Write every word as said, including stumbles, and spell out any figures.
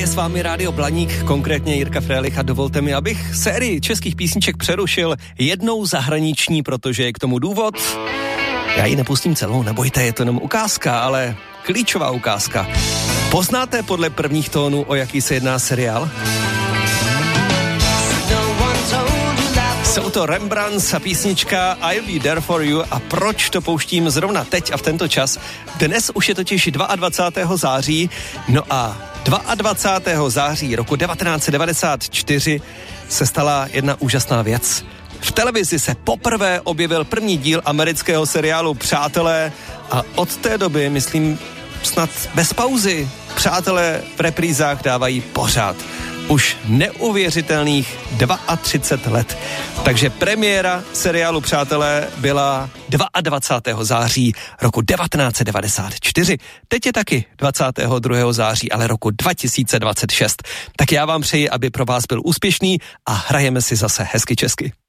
Je s vámi Rádio Blaník, konkrétně Jirka Frélich, a dovolte mi, abych sérii českých písniček přerušil jednou zahraniční, protože je k tomu důvod. Já ji nepustím celou, nebojte, je to jenom ukázka, ale klíčová ukázka. Poznáte podle prvních tónů, o jaký se jedná seriál? Jsou to Rembrandts a písnička I'll Be There For You. A proč to pouštím zrovna teď a v tento čas? Dnes už je totiž dvacátého druhého září, no a dvacátého druhého září roku devatenáct set devadesát čtyři se stala jedna úžasná věc. V televizi se poprvé objevil první díl amerického seriálu Přátelé a od té doby, myslím, snad bez pauzy, Přátelé v reprízách dávají pořád. Už neuvěřitelných třicet dva let. Takže premiéra seriálu Přátelé byla dvacátého druhého září roku devatenáct set devadesát čtyři. Teď je taky dvacátého druhého září, ale roku dva tisíce dvacet šest. Tak já vám přeji, aby pro vás byl úspěšný a hrajeme si zase hezky česky.